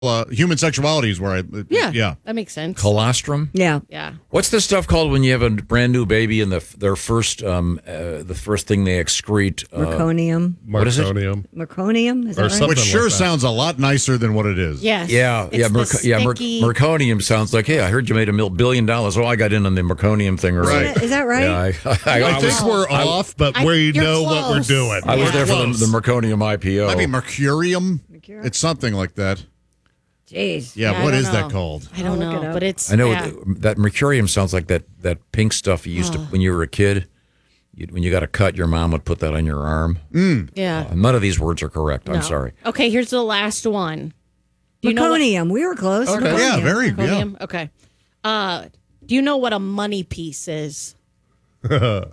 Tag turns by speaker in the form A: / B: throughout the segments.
A: human sexuality is where I.
B: Yeah, that makes sense.
C: Colostrum?
B: Yeah.
C: What's this stuff called when you have a brand new baby and their first the first thing they excrete?
D: Meconium.
C: What is it?
D: Meconium? Is that right?
A: Which sure sounds a lot nicer than what it is.
B: Yes.
C: Meconium sounds like, hey, I heard you made $1 billion. Oh, I got in on the Meconium thing already.
D: Is that right?
C: Yeah,
E: I think we're off, but we know what we're doing.
C: I was there for the Meconium IPO.
A: Might be Mercurium. It's something like that.
D: Jeez.
A: Yeah, what is that called?
B: I don't know, but it's.
C: I know that Mercurium sounds like that pink stuff you used to when you were a kid. When you got a cut, your mom would put that on your arm.
B: Yeah.
C: None of these words are correct.
B: No.
C: I'm sorry.
B: Okay, here's the last one. Do you
D: Meconium. We were close.
A: Okay.
D: Meconium.
A: Yeah, very
B: Meconium? Okay. Do you know what a money piece is?
E: I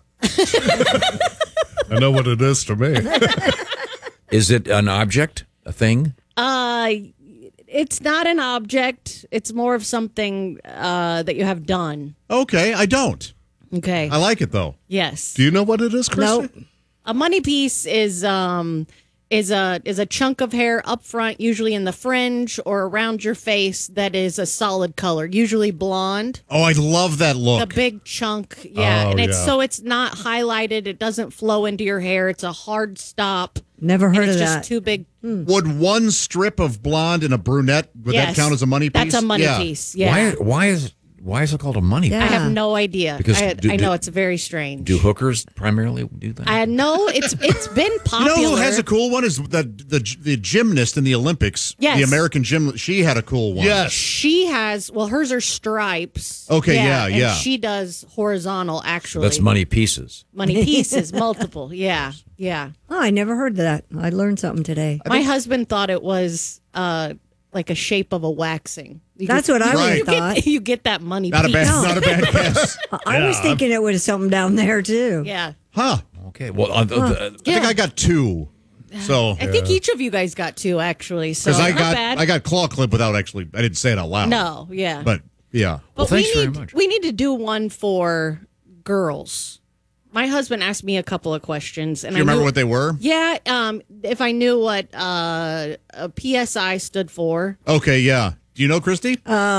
E: know what it is to me.
C: Is it an object, a thing?
B: It's not an object. It's more of something that you have done.
A: Okay, I don't.
B: Okay.
A: I like it though.
B: Yes.
E: Do you know what it is, Chris?
B: Nope. A money piece is a chunk of hair up front, usually in the fringe or around your face, that is a solid color, usually blonde.
A: Oh, I love that look.
B: The big chunk, yeah, and it's not highlighted. It doesn't flow into your hair. It's a hard stop.
D: Never heard
B: and
D: of
B: it's
D: that.
B: just too big.
A: Would one strip of blonde and a brunette that count as a money piece?
B: That's a money piece. Yeah.
C: Why is it called a money piece?
B: I have no idea.
C: Because
B: I know it's very strange.
C: Do hookers primarily do that?
B: I know it's been popular.
A: You know who has a cool one is the gymnast in the Olympics.
B: Yes.
A: The American gymnast. She had a cool one.
E: Yes.
B: She has, hers are stripes.
A: Okay, yeah.
B: And she does horizontal, actually.
C: That's money pieces.
B: Money pieces, multiple. Yeah.
D: Oh, I never heard that. I learned something today.
B: My husband thought it was like a shape of a waxing.
D: That's what I would have thought.
B: You get that money
A: Not
B: piece.
A: a bad guess.
D: I was thinking it was something down there, too.
B: Yeah.
A: Huh.
C: Okay. Well,
A: I think I got two. So
B: I think each of you guys got two, actually. So
A: because
B: not bad.
A: I got claw clip without actually. I didn't say it out loud.
B: No, yeah.
A: But yeah.
C: Well, thanks very much.
B: We need to do one for girls. My husband asked me a couple of questions, and
A: Do you remember what they were?
B: Yeah, if I knew what a PSI stood for.
A: Okay, yeah. Do you know, Christy?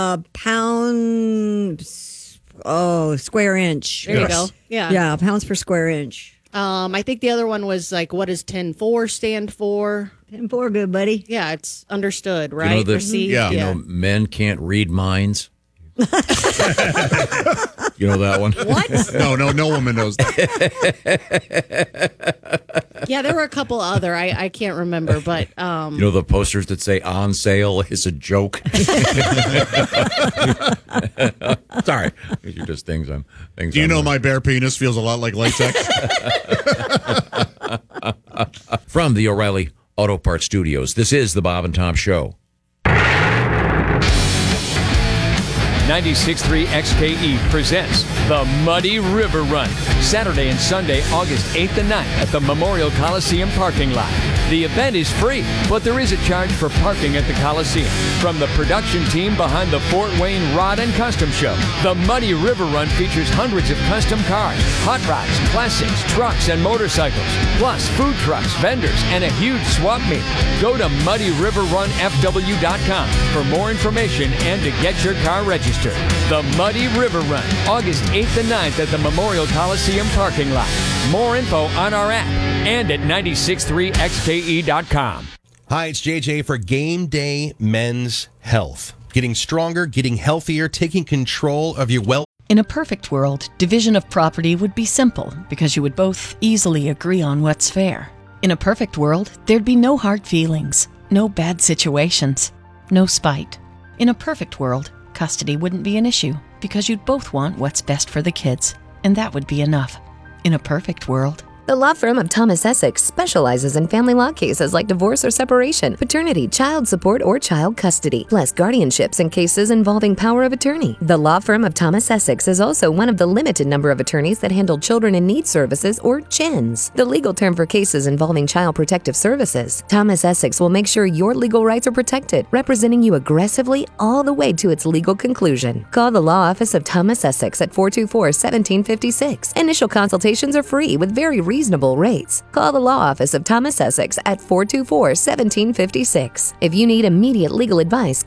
D: Square inch.
B: There you go. Yeah.
D: Yeah, pounds per square inch.
B: I think the other one was like, what does 10-4 stand for?
D: 10-4, good buddy.
B: Yeah, it's understood, right? Received?
A: Yeah.
C: Men can't read minds. You know that one?
B: What?
A: No woman knows that.
B: Yeah, there were a couple other. I can't remember, but
C: You know the posters that say "on sale" is a joke. Sorry, these are just things.
A: Do you know my bare penis feels a lot like latex?
C: From the O'Reilly Auto Parts Studios, this is the Bob and Tom Show.
F: 96.3 XKE presents the Muddy River Run, Saturday and Sunday, August 8th and 9th at the Memorial Coliseum parking lot. The event is free, but there is a charge for parking at the Coliseum. From the production team behind the Fort Wayne Rod and Custom Show, the Muddy River Run features hundreds of custom cars, hot rods, classics, trucks, and motorcycles, plus food trucks, vendors, and a huge swap meet. Go to MuddyRiverRunFW.com for more information and to get your car registered. The Muddy River Run, August 8th and 9th at the Memorial Coliseum parking lot. More info on our app and at 963xke.com.
G: Hi, it's JJ for Game Day Men's Health. Getting stronger, getting healthier, taking control of your well.
H: In a perfect world, division of property would be simple because you would both easily agree on what's fair. In a perfect world, there'd be no hard feelings, no bad situations, no spite. In a perfect world, custody wouldn't be an issue because you'd both want what's best for the kids, and that would be enough. In a perfect world.
I: The law firm of Thomas Essex specializes in family law cases like divorce or separation, paternity, child support, or child custody, plus guardianships and cases involving power of attorney. The law firm of Thomas Essex is also one of the limited number of attorneys that handle Children in Need Services, or CHINS, the legal term for cases involving Child Protective Services. Thomas Essex will make sure your legal rights are protected, representing you aggressively all the way to its legal conclusion. Call the law office of Thomas Essex at 424-1756. Initial consultations are free with very reasonable reasonable rates. Call the law office of Thomas Essex at 424-1756. If you need immediate legal advice,